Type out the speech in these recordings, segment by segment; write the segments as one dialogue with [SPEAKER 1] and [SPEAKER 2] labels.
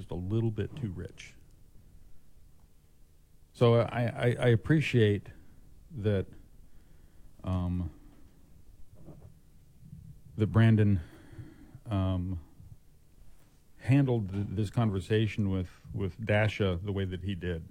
[SPEAKER 1] just a little bit too rich. So I appreciate that that Brandon handled this conversation with Dasha the way that he did,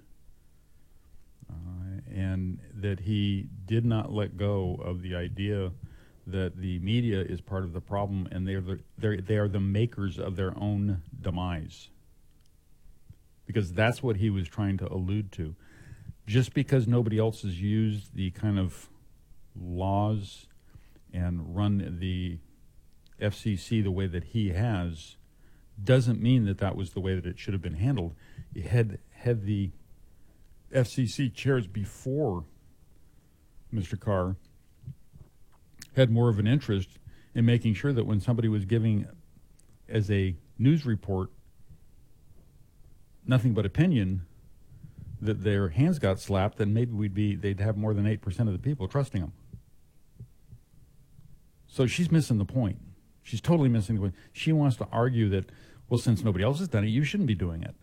[SPEAKER 1] and that he did not let go of the idea that the media is part of the problem, and they are the makers of their own demise. Because that's what he was trying to allude to. Just because nobody else has used the kind of laws and run the FCC the way that he has, doesn't mean that that was the way that it should have been handled. Had the FCC chairs before Mr. Carr had more of an interest in making sure that when somebody was giving as a news report nothing but opinion, that their hands got slapped, then maybe they'd have more than 8% of the people trusting them. So she's missing the point. She's totally missing the point. She wants to argue that, well, since nobody else has done it, you shouldn't be doing it.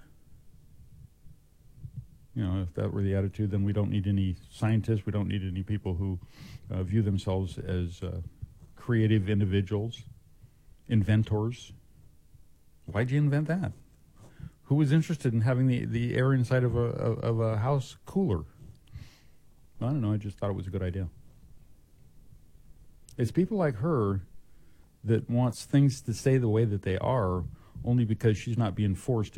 [SPEAKER 1] You know, if that were the attitude, then we don't need any scientists. We don't need any people who view themselves as creative individuals, inventors. Why'd you invent that? Who was interested in having the air inside of a house cooler? I don't know. I just thought it was a good idea. It's people like her that wants things to stay the way that they are, only because she's not being forced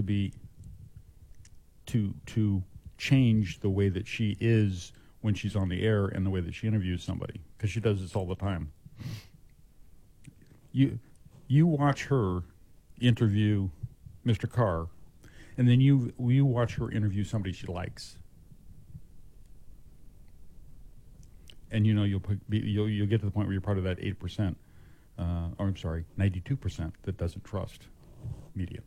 [SPEAKER 1] to change the way that she is when she's on the air and the way that she interviews somebody, because she does this all the time. You watch her interview Mr. Carr, and then you watch her interview somebody she likes, and you know you'll get to the point where you're part of that 8%, or I'm sorry, 92% that doesn't trust media.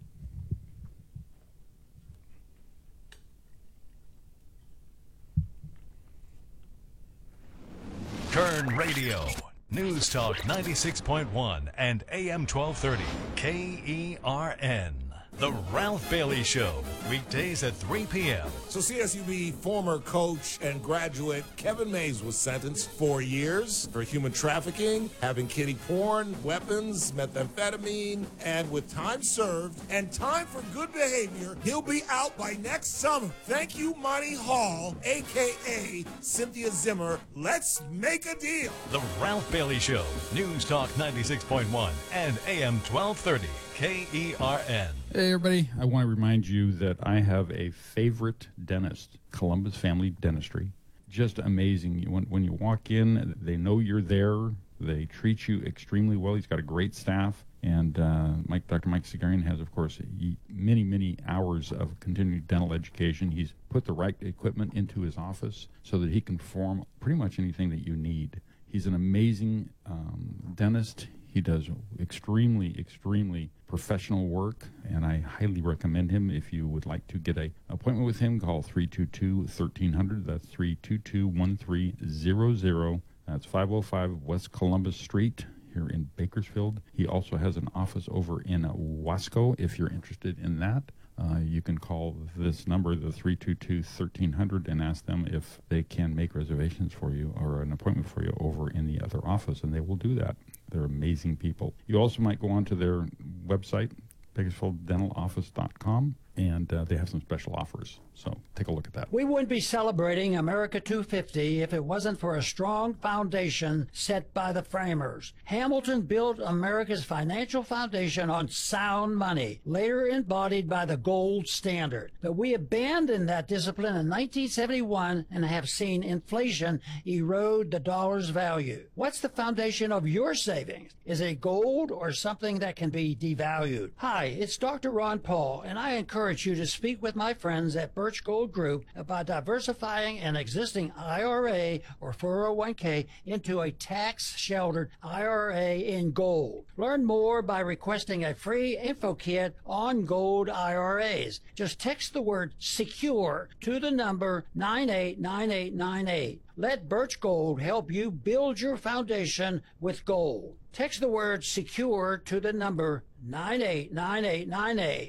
[SPEAKER 2] Kern Radio, News Talk 96.1 and AM 1230, KERN. The Ralph Bailey Show, weekdays at 3 p.m.
[SPEAKER 3] So CSUB former coach and graduate Kevin Mays was sentenced 4 years for human trafficking, having kiddie porn, weapons, methamphetamine, and with time served and time for good behavior, he'll be out by next summer. Thank you, Monty Hall, a.k.a. Cynthia Zimmer. Let's make a deal.
[SPEAKER 2] The Ralph Bailey Show, News Talk 96.1 and AM 1230, KERN.
[SPEAKER 1] Hey everybody, I want to remind you that I have a favorite dentist, Columbus Family Dentistry. Just amazing. When you walk in, they know you're there. They treat you extremely well. He's got a great staff. And Dr. Mike Sigarian has, of course, many, many hours of continuing dental education. He's put the right equipment into his office so that he can perform pretty much anything that you need. He's an amazing dentist. He does extremely, extremely professional work, and I highly recommend him. If you would like to get an appointment with him, call 322-1300. That's 322-1300. That's 505 West Columbus Street here in Bakersfield. He also has an office over in Wasco. If you're interested in that, you can call this number, the 322-1300, and ask them if they can make reservations for you or an appointment for you over in the other office, and they will do that. They're amazing people. You also might go onto their website, BakersfieldDentalOffice.com, and they have some special offers. So take a look at that.
[SPEAKER 4] We wouldn't be celebrating America 250 if it wasn't for a strong foundation set by the framers. Hamilton built America's financial foundation on sound money, later embodied by the gold standard. But we abandoned that discipline in 1971 and have seen inflation erode the dollar's value. What's the foundation of your savings? Is it gold or something that can be devalued? Hi, it's Dr. Ron Paul, and I encourage you to speak with my friends at Birch Gold Group about diversifying an existing IRA or 401k into a tax-sheltered IRA in gold. Learn more by requesting a free info kit on gold IRAs. Just text the word SECURE to the number 989898. Let Birch Gold help you build your foundation with gold. Text the word SECURE to the number 989898.